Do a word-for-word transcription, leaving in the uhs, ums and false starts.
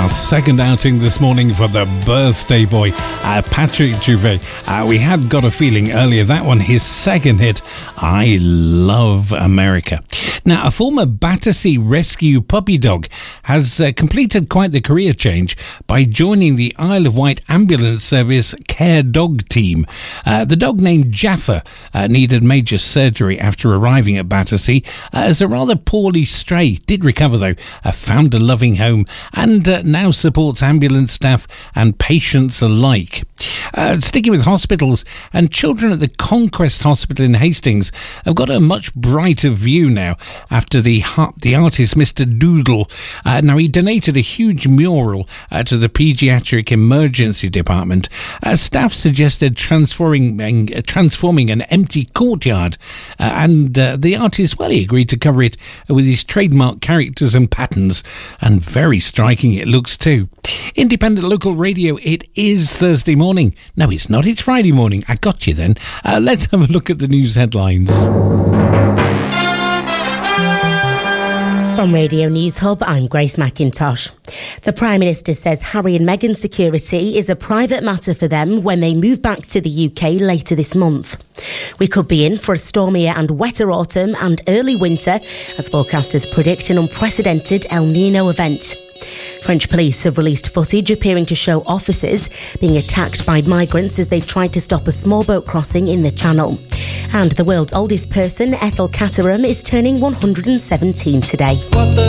Our second outing this morning for the birthday boy, uh, Patrick Juvet. Uh, we had Got a Feeling earlier. That one, his second hit, I Love America. Now, a former Battersea rescue puppy dog has uh, completed quite the career change by joining the Isle of Wight Ambulance Service Care Dog team. Uh, the dog named Jaffa uh, needed major surgery after arriving at Battersea uh, as a rather poorly stray. Did recover though, uh, found a loving home and uh, now supports ambulance staff and patients alike. Uh, sticking with hospitals, and children at the Conquest Hospital in Hastings have got a much brighter view now after the the artist Mister Doodle. Uh, now, he donated a huge mural uh, to the Paediatric Emergency Department. Uh, staff suggested transforming uh, transforming an empty courtyard, uh, and uh, the artist, well, he agreed to cover it with his trademark characters and patterns, and very striking it looks too. Independent local radio, it is Thursday morning. No, it's not, it's Friday morning. I got you then. Uh, let's have a look at the news headlines. From Radio News Hub, I'm Grace McIntosh. The Prime Minister says Harry and Meghan's security is a private matter for them when they move back to the U K later this month. We could be in for a stormier and wetter autumn and early winter as forecasters predict an unprecedented El Niño event. French police have released footage appearing to show officers being attacked by migrants as they tried to stop a small boat crossing in the Channel. And the world's oldest person, Ethel Caterham, is turning one hundred seventeen today. What the